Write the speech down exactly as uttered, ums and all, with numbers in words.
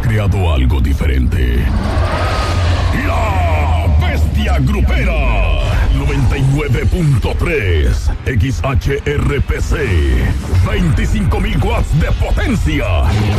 creado algo diferente. La Bestia Grupera. noventa y nueve punto tres X H R P C. veinticinco mil watts de potencia.